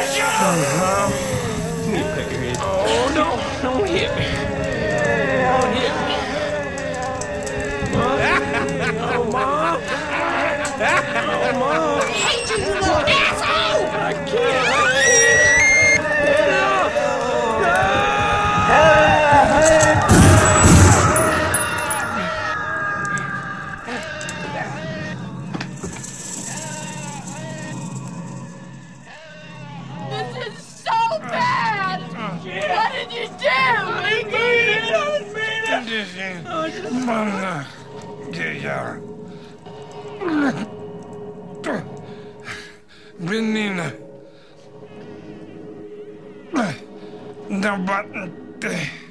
You peck your head. Oh, no. Don't hit me. Don't hit me. Oh, Mom. Oh, Mom. I hate you, you little asshole! I can't. This is so bad! What did you do? I didn't mean it. Benina.